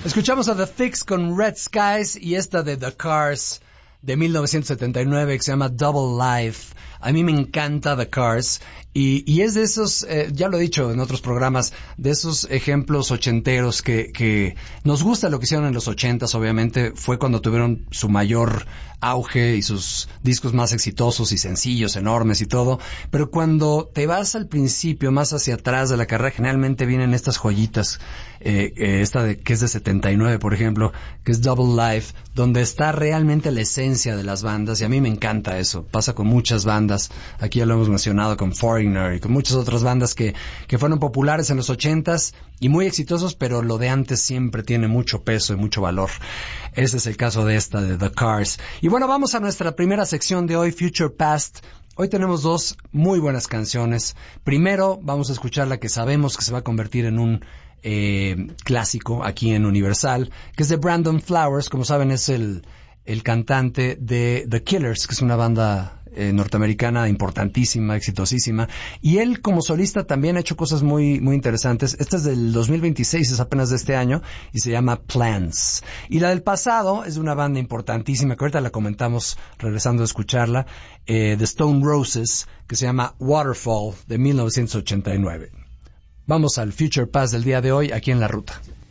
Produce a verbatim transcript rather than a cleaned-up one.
Escuchamos a The Fix con Red Skies y esta de The Cars de mil novecientos setenta y nueve que se llama Double Life. A mí me encanta The Cars y, y es de esos, eh, ya lo he dicho en otros programas, de esos ejemplos ochenteros que, que nos gusta lo que hicieron en los ochentas, obviamente. Fue cuando tuvieron su mayor auge y sus discos más exitosos y sencillos, enormes y todo. Pero cuando te vas al principio, más hacia atrás de la carrera, generalmente vienen estas joyitas, eh, eh, esta de que es de setenta y nueve, por ejemplo, que es Double Life, donde está realmente la esencia de las bandas, y a mí me encanta eso. Pasa con muchas bandas, aquí ya lo hemos mencionado, con Foreigner y con muchas otras bandas que, que fueron populares en los ochentas y muy exitosos, pero lo de antes siempre tiene mucho peso y mucho valor. Ese es el caso de esta, de The Cars. Y bueno, vamos a nuestra primera sección de hoy, Future Past. Hoy tenemos dos muy buenas canciones. Primero vamos a escuchar la que sabemos que se va a convertir en un eh, clásico aquí en Universal, que es de Brandon Flowers. Como saben, es el, el cantante de The Killers, que es una banda eh, norteamericana importantísima, exitosísima. Y él como solista también ha hecho cosas muy muy interesantes. Esta es del dos mil veintiséis, es apenas de este año, y se llama Plans. Y la del pasado es de una banda importantísima, que ahorita la comentamos regresando a escucharla, eh, The Stone Roses, que se llama Waterfall, de mil novecientos ochenta y nueve. Vamos al Future Past del día de hoy, aquí en La Ruta.